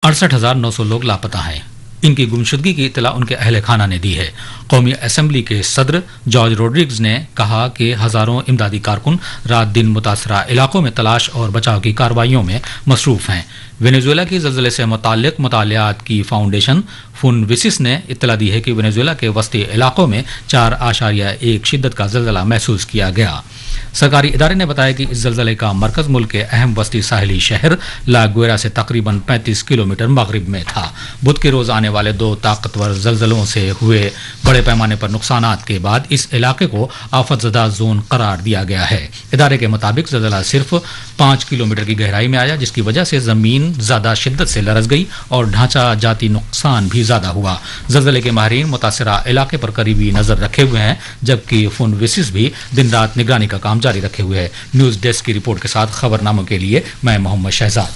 68,900 लोग लापता हैं। इनकी गुमशुदगी की इत्तला उनके अहले खाना ने दी है। कौमी असेंबली के सदर जॉर्ज रोड्रिग्स ने कहा कि हजारों इमदादी कारकुन रात दिन मुतासरा इलाकों में तलाश और बचाव की कार्रवाइयों में मसरूफ हैं। वेनेजुएला की ज़लज़ले से मुताल्लिक मुतालियात की फाउंडेशन फुनविसिस ने इत्तला दी है कि वेनेजुएला के वस्ती इलाकों में 4.1 शिद्दत का ज़लज़ला महसूस किया गया। सरकारी इदारे ने बताया कि इस ज़लज़ले का मरकज मुल्क के अहम वस्ती साहिली शहर ला गुएरा से तकरीबन 35 किलोमीटर मगरिब में था। बुध के रोज आने वाले 2 ताकतवर ज़लज़लों से हुए बड़े पैमाने पर नुकसानात के बाद इस इलाके को आफतज़दा जोन करार दिया गया है। इदारे के मुताबिक ज़लज़ला सिर्फ 5 किलोमीटर की गहराई में आया, जिसकी वजह से जमीन ज्यादा शिद्दत से लरज गई और ढांचा जाती नुकसान भी ज्यादा हुआ। ज़लज़ले के माहिरीन मुतासरा इलाके पर करीबी नजर रखे हुए हैं, जबकि फुनविसिस भी दिन रात निगरानी का काम जारी रखे हुए है। न्यूज डेस्क की रिपोर्ट के साथ खबरनामों के लिए मैं मोहम्मद शहजाद।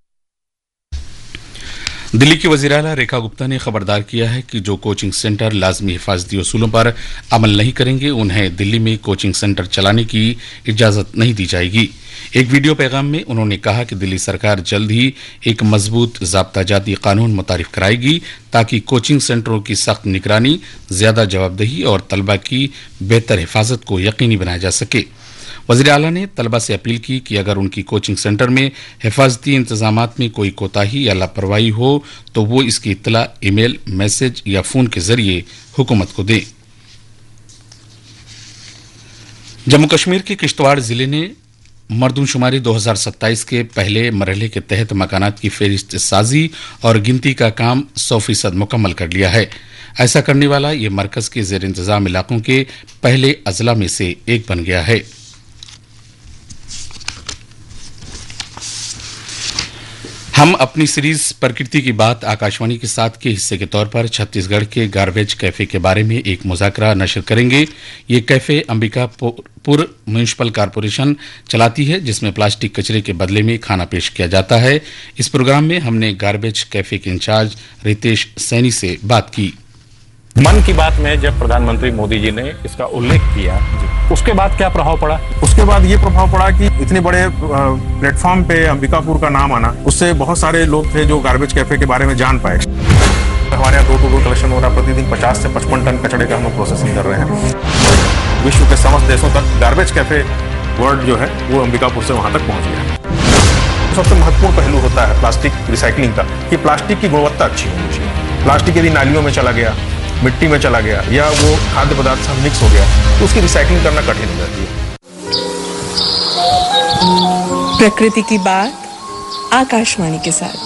दिल्ली की वज़ीर आला रेखा गुप्ता ने खबरदार किया है कि जो कोचिंग सेंटर लाजमी हिफाजती उसूलों पर अमल नहीं करेंगे उन्हें दिल्ली में कोचिंग सेंटर चलाने की इजाजत नहीं दी जाएगी। एक वीडियो पैगाम में उन्होंने कहा कि दिल्ली सरकार जल्द ही एक मजबूत ज़ाब्ता-जाती कानून मुतारिफ कराएगी ताकि कोचिंग सेंटरों की सख्त निगरानी, ज्यादा जवाबदेही और तलबा की बेहतर हिफाजत को यकीनी बनाया जा सके। वज़ीर आला ने तलबा से अपील की कि अगर उनकी कोचिंग सेंटर में हिफाजती इंतजामात में कोई कोताही या लापरवाही हो तो वो इसकी इत्तला ईमेल, मैसेज या फोन के जरिए हुकूमत को दें। जम्मू कश्मीर के किश्तवाड़ जिले ने मरदमशुमारी 2027 के पहले मरहले के तहत मकानात की फेरिस्त साजी और गिनती का काम 100% मुकम्मल कर लिया है। ऐसा करने वाला ये मरकज के जेर इंतजाम इलाकों के पहले अजला में से एक बन गया है। हम अपनी सीरीज प्रकृति की बात आकाशवाणी के साथ के हिस्से के तौर पर छत्तीसगढ़ के गार्बेज कैफे के बारे में एक मुज़ाकरा नशर करेंगे। ये कैफे अंबिकापुर म्यूनिसिपल कॉरपोरेशन चलाती है, जिसमें प्लास्टिक कचरे के बदले में खाना पेश किया जाता है। इस प्रोग्राम में हमने गार्बेज कैफे के इंचार्ज रितेश सैनी से बात की। मन की बात में जब प्रधानमंत्री मोदी जी ने इसका उल्लेख किया, उसके बाद क्या प्रभाव पड़ा? उसके बाद ये प्रभाव पड़ा कि इतने बड़े प्लेटफॉर्म पे अंबिकापुर का नाम आना, उससे बहुत सारे लोग थे जो गार्बेज कैफे के बारे में जान पाए। हमारे यहाँ डोर टू डोर कलेक्शन हो रहा है, प्रतिदिन 50 से 55 टन कचरे का हम लोग प्रोसेसिंग कर रहे हैं। विश्व के समस्त देशों तक गार्बेज कैफे वर्ल्ड जो है वो अंबिकापुर से वहां तक पहुंच गया। सबसे महत्वपूर्ण पहलू होता है प्लास्टिक रिसाइकलिंग का, कि प्लास्टिक की गुणवत्ता अच्छी होनी चाहिए। प्लास्टिक यदि नालियों में चला गया, मिट्टी में चला गया या वो खाद्य पदार्थ से मिक्स हो गया तो उसकी रिसाइकलिंग करना कठिन हो जाती है। प्रकृति की बात आकाशवाणी के साथ।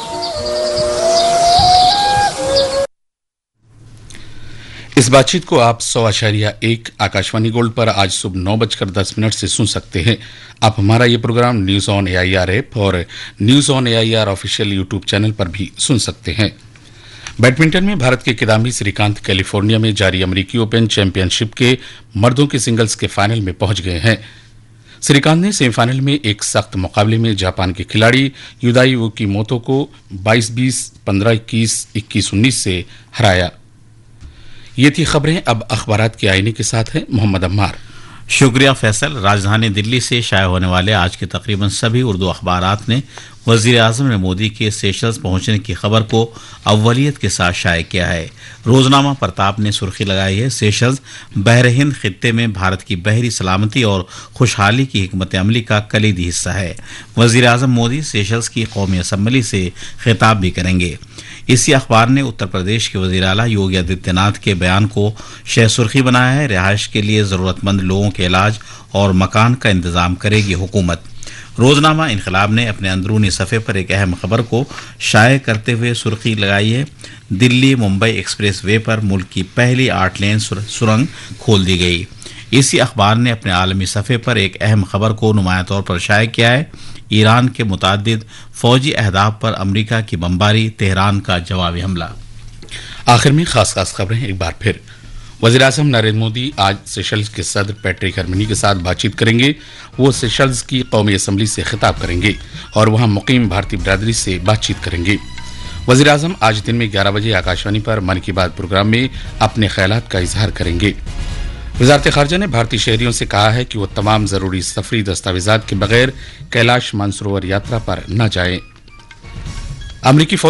इस बातचीत को आप 100.1 आकाशवाणी गोल्ड पर आज सुबह 9:10 से सुन सकते हैं। आप हमारा ये programme news on AIR app और news on AIR official YouTube channel पर भी सुन सकते हैं। बैडमिंटन में भारत के किदाम्बी श्रीकांत कैलिफोर्निया में जारी अमेरिकी ओपन चैंपियनशिप के मर्दों के सिंगल्स के फाइनल में पहुंच गए हैं। श्रीकांत ने सेमीफाइनल में एक सख्त मुकाबले में जापान के खिलाड़ी युदाई ओकीमोतो को 22-20, 15-21, 21-19 से हराया। ये थी खबरें। अब अखबारात के आईने के साथ हैं मोहम्मद अम्मार। शुक्रिया फैसल। राजधानी दिल्ली से शाया होने वाले आज के तकरीबन सभी उर्दू अखबारात ने वजीर आजम ने मोदी के सेशल्स पहुंचने की खबर को अव्वलियत के साथ शाया किया है। रोजनामा प्रताप ने सुर्खी लगाई है, सेशल्स बहर हिंद खित्ते में भारत की बहरी सलामती और खुशहाली की हिकमत अमली का कलीदी हिस्सा है। वजीर आजम मोदी सेशल्स की कौमी असम्बली से खिताब भी करेंगे। इसी अखबार ने उत्तर प्रदेश के वजीर आला योगी आदित्यनाथ के बयान को शह सुर्खी बनाया है। रिहाइश के लिए जरूरतमंद लोगों के इलाज और मकान का इंतजाम करेगी हुकूमत। रोजनामा इनकलाब ने अपने अंदरूनी सफ़े पर एक अहम खबर को शाये करते हुए सुर्खी लगाई है, दिल्ली मुंबई एक्सप्रेस वे पर मुल्क की पहली 8 लेन सुरंग खोल दी गई। इसी अखबार ने अपने आलमी सफ़े पर एक अहम खबर को नुमाया तौर पर शाये किया है, ईरान के मुतादिद फौजी अहदाफ पर अमरीका की बमबारी, तेहरान का जवाबी हमला। आखिर में खास खबरें एक बार फिर। वज़ीर आज़म नरेंद्र मोदी आज सेशल्स के सदर पैट्रिक हरमनी के साथ बातचीत करेंगे। वो सेशल्स की कौमी असम्बली से खिताब करेंगे और वहां मुकीम भारतीय बिरादरी से बातचीत करेंगे। वज़ीर आज़म आज दिन में 11 बजे आकाशवाणी पर मन की बात प्रोग्राम में अपने ख्यालात का इजहार करेंगे। वज़ारत ख़ारजा ने भारतीय शहरियों से कहा है कि वो तमाम जरूरी सफरी दस्तावेजात के बगैर कैलाश मानसरोवर यात्रा पर न जाएं। अमरीकी